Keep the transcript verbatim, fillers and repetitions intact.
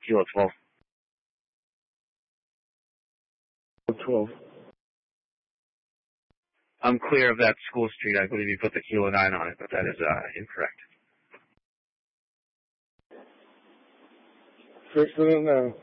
Kilo twelve. twelve. I'm clear of that School Street. I believe you put the Kilo nine on it, but that is uh, incorrect. Fixing it now.